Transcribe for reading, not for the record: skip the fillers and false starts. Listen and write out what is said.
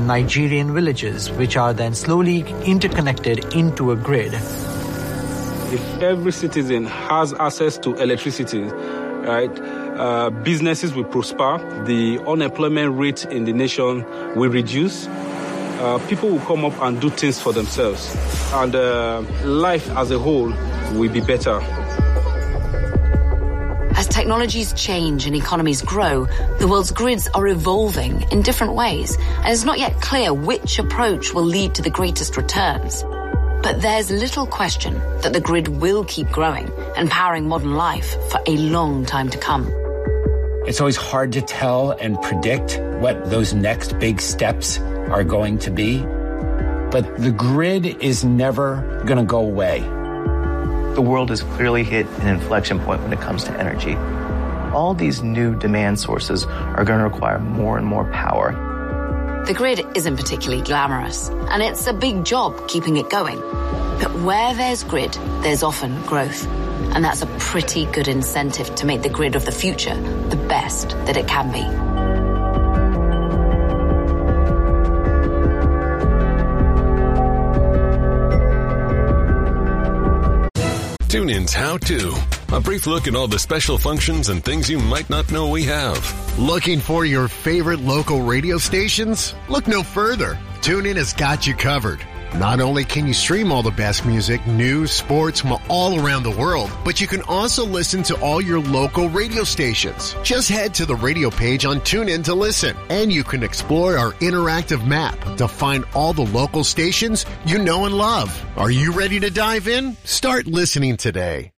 in Nigerian villages, which are then slowly interconnected into a grid. If every citizen has access to electricity, right, businesses will prosper, the unemployment rate in the nation will reduce, people will come up and do things for themselves, and life as a whole will be better. As technologies change and economies grow, the world's grids are evolving in different ways, and it's not yet clear which approach will lead to the greatest returns. But there's little question that the grid will keep growing and powering modern life for a long time to come. It's always hard to tell and predict what those next big steps are going to be, but the grid is never going to go away. The world has clearly hit an inflection point when it comes to energy. All these new demand sources are going to require more and more power. The grid isn't particularly glamorous, and it's a big job keeping it going. But where there's grid, there's often growth. And that's a pretty good incentive to make the grid of the future the best that it can be. TuneIn's How To. A brief look at all the special functions and things you might not know we have. Looking for your favorite local radio stations? Look no further. TuneIn has got you covered. Not only can you stream all the best music, news, sports from all around the world, but you can also listen to all your local radio stations. Just head to the radio page on TuneIn to listen, and you can explore our interactive map to find all the local stations you know and love. Are you ready to dive in? Start listening today.